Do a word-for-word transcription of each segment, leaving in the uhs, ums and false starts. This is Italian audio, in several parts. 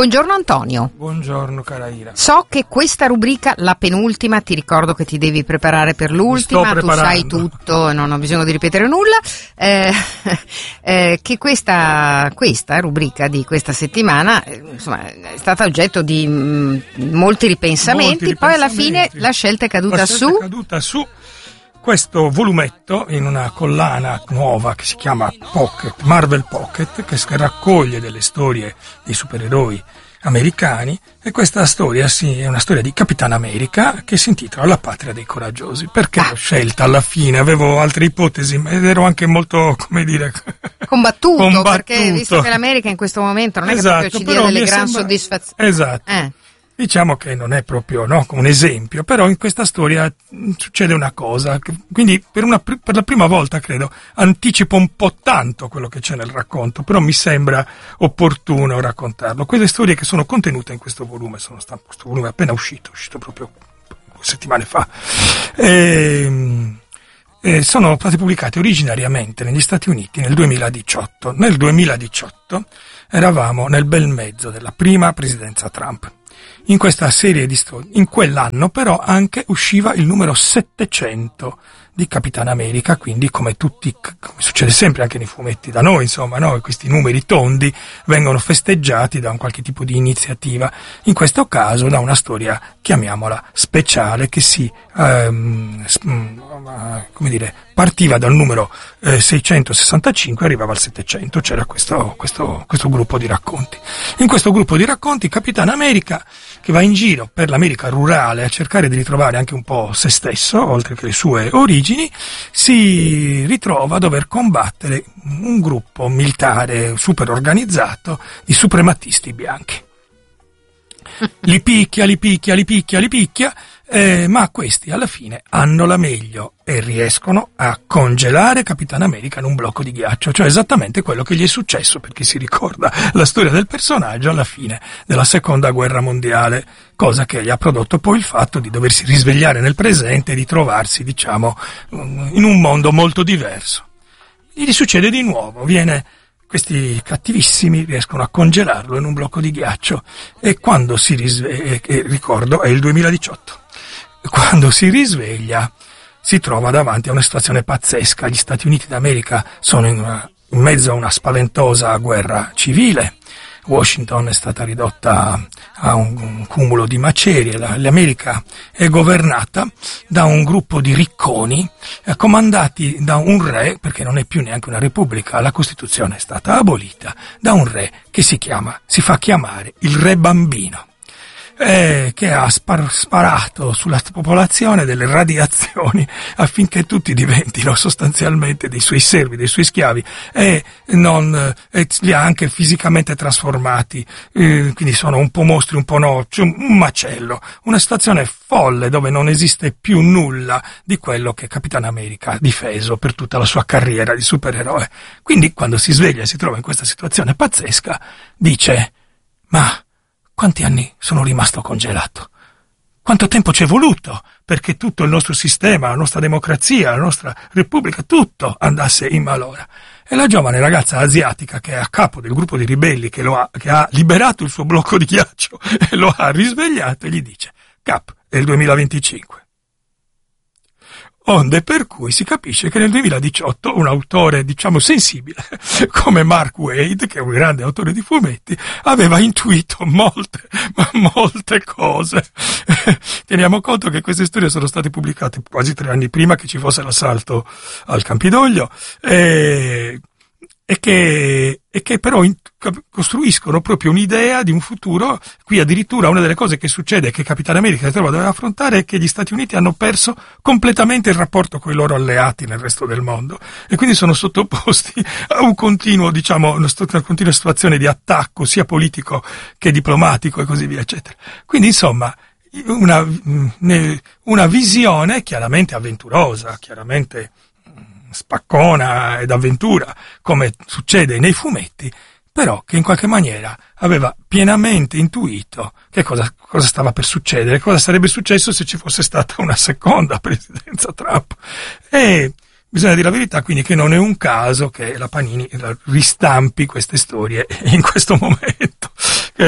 Buongiorno Antonio. Buongiorno cara Ira. So che questa rubrica, la penultima, ti ricordo che ti devi preparare per l'ultima, tu sai tutto e non ho bisogno di ripetere nulla, eh, eh, che questa, questa rubrica di questa settimana eh, insomma, è stata oggetto di mh, molti, ripensamenti, molti poi alla fine la scelta è caduta la scelta su... è caduta su questo volumetto in una collana nuova che si chiama Pocket, Marvel Pocket, che raccoglie delle storie dei supereroi americani, e questa storia sì, è una storia di Capitan America che si intitola La patria dei coraggiosi. Perché ah. l'ho scelta alla fine? Avevo altre ipotesi ed ero anche molto, come dire, combattuto, combattuto. Perché visto che l'America in questo momento non è esatto, che proprio ci dia delle gran sembra... soddisfazioni. Esatto. Eh. Diciamo che non è proprio, no, come un esempio, però in questa storia succede una cosa, quindi per, una, per la prima volta credo anticipo un po' tanto quello che c'è nel racconto, però mi sembra opportuno raccontarlo. Quelle storie che sono contenute in questo volume, sono stato, questo volume è appena uscito, è uscito proprio due settimane fa, e, e sono state pubblicate originariamente negli Stati Uniti nel duemiladiciotto. Nel duemiladiciotto eravamo nel bel mezzo della prima presidenza Trump. In questa serie di storie, in quell'anno però anche usciva il numero settecento di Capitan America, quindi come tutti, come succede sempre anche nei fumetti da noi, insomma, no? Questi numeri tondi vengono festeggiati da un qualche tipo di iniziativa, in questo caso da una storia, chiamiamola speciale, che si, ehm, come dire, partiva dal numero eh, seicentosessantacinque e arrivava al settecento, c'era questo, questo, questo gruppo di racconti. In questo gruppo di racconti Capitan America, che va in giro per l'America rurale a cercare di ritrovare anche un po' se stesso, oltre che le sue origini, si ritrova a dover combattere un gruppo militare super organizzato di suprematisti bianchi. Li picchia, li picchia, li picchia, li picchia, eh, ma questi alla fine hanno la meglio e riescono a congelare Capitan America in un blocco di ghiaccio, cioè esattamente quello che gli è successo, per chi si ricorda la storia del personaggio alla fine della seconda guerra mondiale, cosa che gli ha prodotto poi il fatto di doversi risvegliare nel presente e di trovarsi, diciamo, in un mondo molto diverso. Gli succede di nuovo, viene... Questi cattivissimi riescono a congelarlo in un blocco di ghiaccio, e quando si risveglia, eh, ricordo, è il duemiladiciotto, quando si risveglia si trova davanti a una situazione pazzesca. Gli Stati Uniti d'America sono in, una, in mezzo a una spaventosa guerra civile. Washington è stata ridotta a un, un cumulo di macerie. La, L'America è governata da un gruppo di ricconi eh, comandati da un re, perché non è più neanche una repubblica, la Costituzione è stata abolita, da un re che si chiama, si fa chiamare il Re Bambino. Eh, che ha spar- sparato sulla popolazione delle radiazioni affinché tutti diventino sostanzialmente dei suoi servi, dei suoi schiavi, e non eh, li ha anche fisicamente trasformati, eh, quindi sono un po' mostri, un po' no, cioè un macello, una situazione folle dove non esiste più nulla di quello che Capitan America ha difeso per tutta la sua carriera di supereroe. Quindi quando si sveglia e si trova in questa situazione pazzesca, dice: ma quanti anni sono rimasto congelato? Quanto tempo ci è voluto perché tutto il nostro sistema, la nostra democrazia, la nostra repubblica, tutto andasse in malora? E la giovane ragazza asiatica, che è a capo del gruppo di ribelli che, lo ha, che ha liberato il suo blocco di ghiaccio e lo ha risvegliato, e gli dice: Cap, è il duemilaventicinque. Onde per cui si capisce che nel duemiladiciotto un autore, diciamo, sensibile come Mark Waid, che è un grande autore di fumetti, aveva intuito molte, ma molte cose. Teniamo conto che queste storie sono state pubblicate quasi tre anni prima che ci fosse l'assalto al Campidoglio, e, e che, e che però in, costruiscono proprio un'idea di un futuro. Qui addirittura una delle cose che succede è che Capitan America si trova a dover affrontare è che gli Stati Uniti hanno perso completamente il rapporto con i loro alleati nel resto del mondo, e quindi sono sottoposti a un continuo, diciamo, una, una continua situazione di attacco sia politico che diplomatico e così via, eccetera. Quindi insomma una, una visione chiaramente avventurosa, chiaramente spaccona ed avventura, come succede nei fumetti, però che in qualche maniera aveva pienamente intuito che cosa, cosa stava per succedere, cosa sarebbe successo se ci fosse stata una seconda presidenza Trump. E bisogna dire la verità, quindi, che non è un caso che la Panini ristampi queste storie in questo momento. Eh,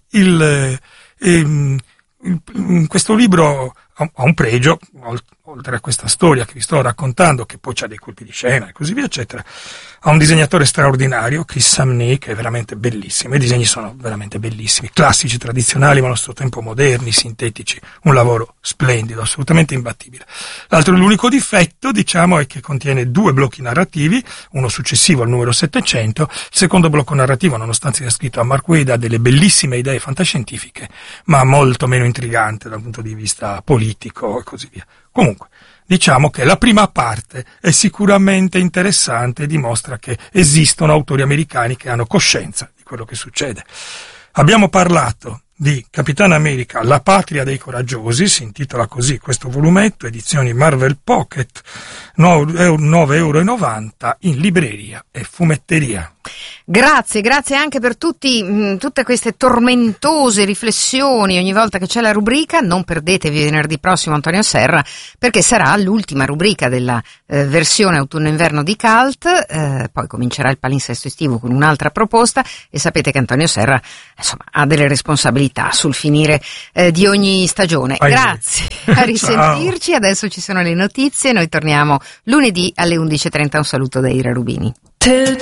il, ehm, il, questo libro ha un pregio, oltre a questa storia che vi sto raccontando, che poi c'ha dei colpi di scena e così via, eccetera. Ha un disegnatore straordinario, Chris Samnee, che è veramente bellissimo. I disegni sono veramente bellissimi, classici, tradizionali, ma allo stesso tempo moderni, sintetici. Un lavoro splendido, assolutamente imbattibile. L'altro, l'unico difetto, diciamo, è che contiene due blocchi narrativi, uno successivo al numero settecento. Il secondo blocco narrativo, nonostante sia scritto a Mark Waid, ha delle bellissime idee fantascientifiche, ma molto meno intrigante dal punto di vista politico e così via. Comunque, diciamo che la prima parte è sicuramente interessante e dimostra che esistono autori americani che hanno coscienza di quello che succede. Abbiamo parlato di Capitan America, la patria dei coraggiosi, si intitola così questo volumetto, edizioni Marvel Pocket, nove euro e novanta in libreria e fumetteria. Grazie, grazie anche per tutti, mh, tutte queste tormentose riflessioni ogni volta che c'è la rubrica. Non perdetevi venerdì prossimo Antonio Serra, perché sarà l'ultima rubrica della eh, versione autunno-inverno di Cult, eh, poi comincerà il palinsesto estivo con un'altra proposta e sapete che Antonio Serra insomma ha delle responsabilità sul finire eh, di ogni stagione. Vai. Grazie, a risentirci. Adesso ci sono le notizie, noi torniamo lunedì alle undici e trenta. Un saluto da Ira Rubini.